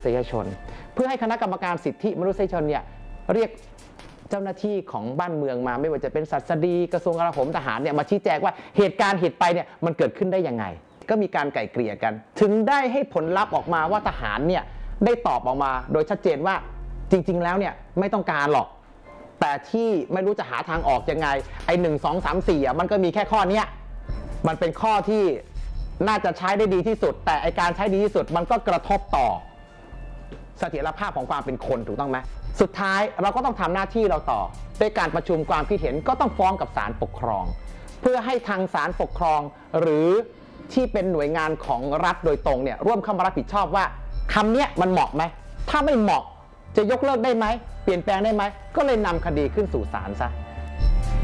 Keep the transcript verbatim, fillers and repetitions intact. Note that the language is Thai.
ษยชนเพื่อให้คณะกรรมการสิทธิมนุษยชนเนี่ยเรียกเจ้าหน้าที่ของบ้านเมืองมาไม่ว่าจะเป็นศัสดีกระทรวงกลาโหมทหารเนี่ยมาชี้แจงว่าเหตุการณ์เหตุไปเนี่ยมันเกิดขึ้นได้ยังไงก็มีการไกล่เกลี่ยกันถึงได้ให้ผลลัพธ์ออกมาว่าทหารเนี่ยได้ตอบออกมาโดยชัดเจนว่าจริงๆแล้วเนี่ยไม่ต้องการหรอกแต่ที่ไม่รู้จะหาทางออกยังไงไอ้หนึ่งสองสามสี่อ่ะมันก็มีแค่ข้อเนี้ยมันเป็นข้อที่น่าจะใช้ได้ดีที่สุดแต่ไอการใช้ดีที่สุดมันก็กระทบต่อเสถียรภาพของความเป็นคนถูกต้องไหมสุดท้ายเราก็ต้องทำหน้าที่เราต่อด้วยการประชุมความคิดเห็นก็ต้องฟ้องกับศาลปกครองเพื่อให้ทางศาลปกครองหรือที่เป็นหน่วยงานของรัฐโดยตรงเนี่ยร่วมเข้ามารับผิดชอบว่าคำเนี้ยมันเหมาะไหมถ้าไม่เหมาะจะยกเลิกได้ไหมเปลี่ยนแปลงได้ไหมก็เลยนำคดีขึ้นสู่ศาลซะ